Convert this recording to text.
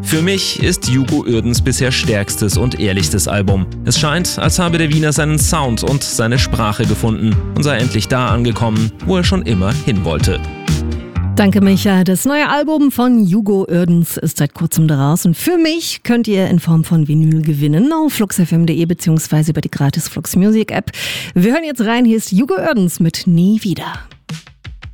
Für mich ist Hugo Uerdens bisher stärkstes und ehrlichstes Album. Es scheint, als habe der Wiener seinen Sound und seine Sprache gefunden und sei endlich da angekommen, wo er schon immer hin wollte. Danke, Micha. Das neue Album von Hugo Uerdens ist seit kurzem draußen. Für mich könnt ihr in Form von Vinyl gewinnen auf fluxfm.de bzw. über die gratis Flux Music App. Wir hören jetzt rein. Hier ist Hugo Uerdens mit Nie wieder.